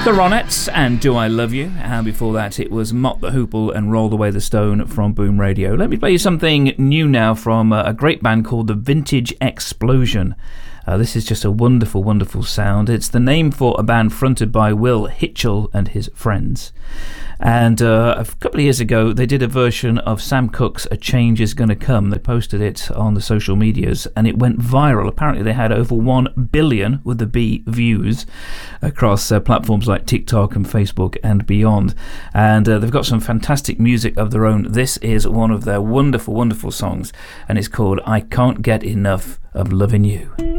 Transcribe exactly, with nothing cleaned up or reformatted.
The Ronettes and Do I Love You, and before that it was Mott the Hoople and Rolled Away the Stone from Boom Radio. Let me play you something new now from uh, a great band called the Vintage Explosion. Uh, this is just a wonderful, wonderful sound. It's the name for a band fronted by Will Hitchell and his friends. And uh, a couple of years ago, they did a version of Sam Cooke's A Change Is Gonna Come. They posted it on the social medias, and it went viral. Apparently, they had over one billion, with the B, views across uh, platforms like TikTok and Facebook and beyond. And uh, they've got some fantastic music of their own. This is one of their wonderful, wonderful songs, and it's called I Can't Get Enough of Loving You.